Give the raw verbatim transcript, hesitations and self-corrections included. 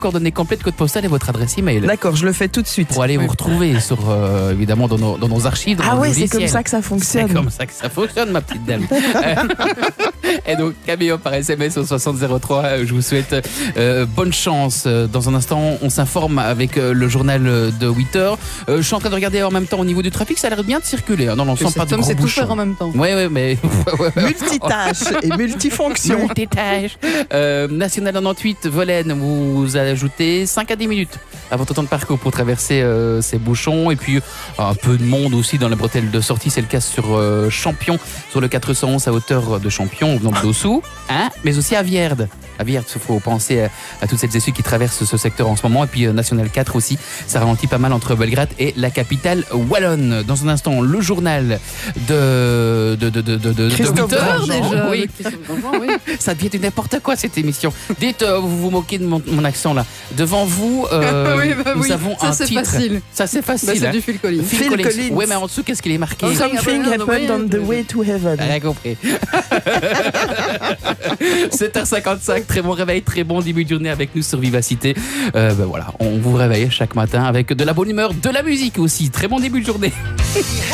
coordonnées complètes, code postal et votre adresse email. D'accord, je le fais tout de suite. Pour aller vous retrouver sur, euh, évidemment, dans nos, dans nos archives. Dans ah nos ouais, c'est logiciels. comme ça que ça fonctionne. C'est comme ça que ça fonctionne, ma petite dame. Et donc, Camille, par S M S au soixante zéro trois, je vous souhaite euh, bonne chance. Dans un instant, on s'informe avec euh, le journal de huit heures. Euh, je suis en train de regarder en même temps au niveau du trafic, ça a l'air bien de circuler. Hein, dans l'ensemble, pas de gros c'est tout bouchons. faire en même temps. Oui, oui, mais... Multitâche et multifonction. Multitâche. Euh, National quatre-vingt-huit, Volaine, vous ajoutez cinq à dix minutes à votre temps de parcours pour traverser euh, ces bouchons. Et puis, un peu de monde aussi dans la bretelle de sortie. C'est le cas sur euh, Champion, sur le quatre cent onze à hauteur de Champion, venant de Dossou, hein, mais aussi à Vierde. À Vierde, il faut penser à, à toutes celles et ceux qui traversent ce secteur en ce moment. Et puis, euh, National quatre aussi, ça ralentit pas mal entre Belgrade et la capitale wallonne. Dans un instant, le journal de, de, de, de, de, de Christophe huit heures, Grandjean. déjà. Oui. Oui. Ça devient du n'importe quoi cette émission. Dites, euh, vous vous moquez de mon, mon accent là. Devant vous, euh, oui, bah nous oui. avons Ça, un c'est titre. facile. Ça c'est Bah, facile. c'est hein. du Phil Collins. Phil Collins. Oui, mais en dessous, qu'est-ce qu'il est marqué? Oh, ça- Something Ah, bah, happened oui, on the oui. way to heaven. Rien compris. sept heures cinquante-cinq, très bon réveil, très bon début de journée avec nous sur Vivacité. Euh, ben voilà, on vous réveille chaque matin avec de la bonne humeur, de la musique aussi. Très bon début de journée.